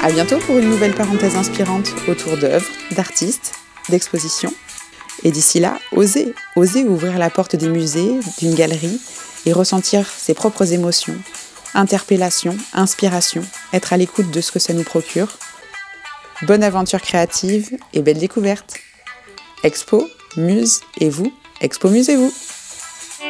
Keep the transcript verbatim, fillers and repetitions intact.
À bientôt pour une nouvelle parenthèse inspirante autour d'œuvres, d'artistes, d'expositions. Et d'ici là, osez, osez ouvrir la porte des musées, d'une galerie et ressentir ses propres émotions, interpellations, inspirations, être à l'écoute de ce que ça nous procure. Bonne aventure créative et belle découverte. Expo, muse et vous, expomusez-vous.